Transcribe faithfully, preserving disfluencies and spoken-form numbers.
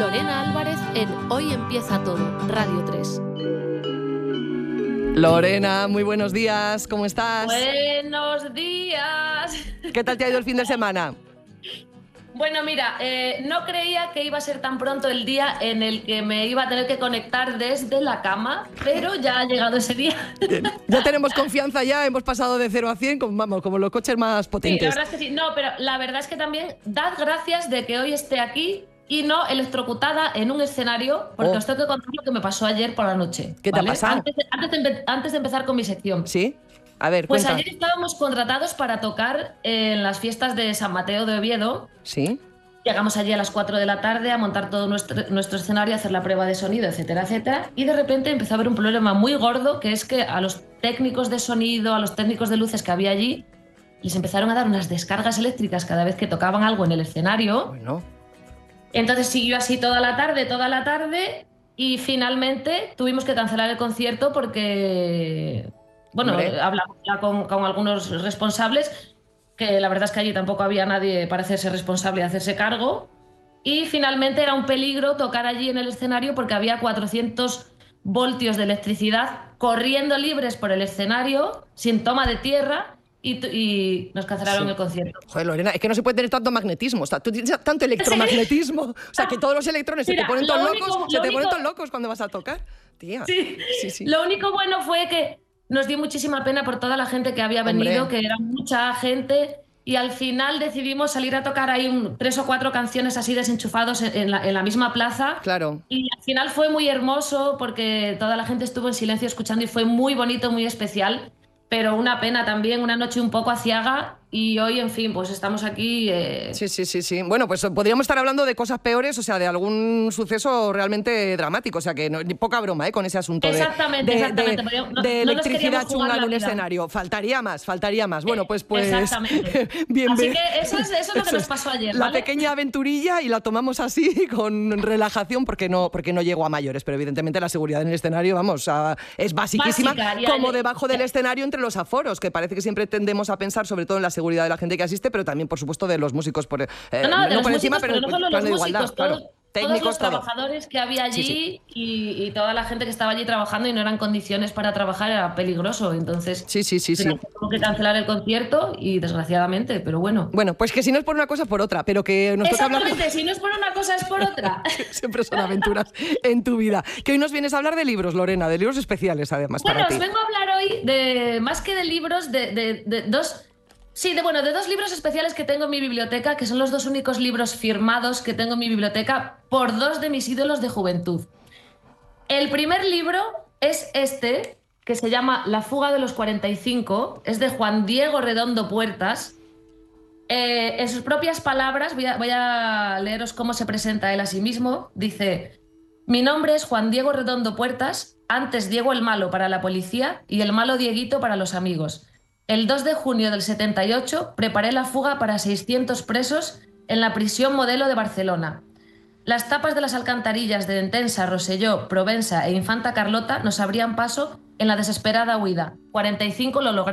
Lorena Álvarez en Hoy Empieza Todo, Radio tres. Lorena, muy buenos días, ¿cómo estás? Buenos días. ¿Qué tal te ha ido el fin de semana? Bueno, mira, eh, no creía que iba a ser tan pronto el día en el que me iba a tener que conectar desde la cama, pero ya ha llegado ese día. Ya tenemos confianza ya, hemos pasado de cero a cien, como, vamos, como los coches más potentes. Sí, la verdad es que sí. No, pero la verdad es que también dad gracias de que hoy esté aquí y no electrocutada en un escenario, porque Oh. os tengo que contar lo que me pasó ayer por la noche. ¿Qué ¿vale? te ha pasado? Antes de, antes, de, antes de empezar con mi sección. ¿Sí? A ver, Pues cuenta. ayer estábamos contratados para tocar en las fiestas de San Mateo de Oviedo. ¿Sí? Llegamos allí a las cuatro de la tarde a montar todo nuestro, nuestro escenario, a hacer la prueba de sonido, etcétera, etcétera. Y de repente empezó a haber un problema muy gordo, que es que a los técnicos de sonido, a los técnicos de luces que había allí, les empezaron a dar unas descargas eléctricas cada vez que tocaban algo en el escenario. Bueno. Entonces siguió así toda la tarde, toda la tarde, y finalmente tuvimos que cancelar el concierto porque, bueno, Hombre. hablamos ya con, con algunos responsables, que la verdad es que allí tampoco había nadie para hacerse responsable y hacerse cargo, y finalmente era un peligro tocar allí en el escenario porque había cuatrocientos voltios de electricidad corriendo libres por el escenario, sin toma de tierra, y, y nos cancelaron Sí. el concierto. Joder, Lorena, es que no se puede tener tanto magnetismo, o sea, tú tienes tanto electromagnetismo, o sea, que todos los electrones Mira, se te ponen lo todos único- locos, se lo te ponen único- todos locos cuando vas a tocar. Tía. Sí. Sí, sí. Lo único bueno fue que nos dio muchísima pena por toda la gente que había venido, Hombre. que era mucha gente, y al final decidimos salir a tocar ahí un, tres o cuatro canciones así desenchufados en, en la, en la misma plaza. Claro. Y al final fue muy hermoso porque toda la gente estuvo en silencio escuchando y fue muy bonito, muy especial. Pero una pena también, una noche un poco aciaga, y hoy, en fin, pues estamos aquí. Eh... Sí, sí, sí, sí. Bueno, pues podríamos estar hablando de cosas peores, o sea, de algún suceso realmente dramático, o sea, que no, ni poca broma, ¿eh? Con ese asunto de, Exactamente, de, exactamente. de, Podríamos- no- de no nos electricidad queríamos jugar chunga en la un vida. escenario. Faltaría más, faltaría más. Bueno, pues, pues Exactamente. bien, Así bien. que eso es, eso es lo que Eso nos es pasó ayer, La ¿vale? pequeña aventurilla y la tomamos así, con relajación, porque no, porque no llego a mayores, pero evidentemente la seguridad en el escenario, vamos, a- es basiquísima, Básica, y como hay- debajo del escenario entre los aforos, que parece que siempre tendemos a pensar sobre todo en la seguridad de la gente que asiste, pero también, por supuesto, de los músicos por, eh, No, no, de los por encima, músicos, pero pero no solo en plan los de músicos, igualdad, todos, claro. todos Técnicos, los todo. trabajadores que había allí. Sí, sí. Y, y toda la gente que estaba allí trabajando y no eran condiciones para trabajar, era peligroso. Entonces, Sí, sí, sí, al final sí. tuvo que cancelar el concierto y desgraciadamente, pero bueno. Bueno, pues que si no es por una cosa, por otra, pero que nos toca hablar... Exactamente, si no es por una cosa, es por otra. Siempre son aventuras en tu vida. Que hoy nos vienes a hablar de libros, Lorena, de libros especiales además Bueno, para os ti. vengo a hablar hoy de, más que de libros, de, de- de dos... Sí, de, bueno, de dos libros especiales que tengo en mi biblioteca, que son los dos únicos libros firmados que tengo en mi biblioteca por dos de mis ídolos de juventud. El primer libro es este, que se llama La fuga de los cuarenta y cinco, es de Juan Diego Redondo Puertas. Eh, en sus propias palabras, voy a, voy a leeros cómo se presenta él a sí mismo. Dice: mi nombre es Juan Diego Redondo Puertas, antes Diego el malo para la policía y el malo Dieguito para los amigos. El dos de junio del setenta y ocho preparé la fuga para seiscientos presos en la prisión Modelo de Barcelona. Las tapas de las alcantarillas de Entensa, Rosselló, Provenza e Infanta Carlota nos abrían paso en la desesperada huida. cuarenta y cinco lo lograron.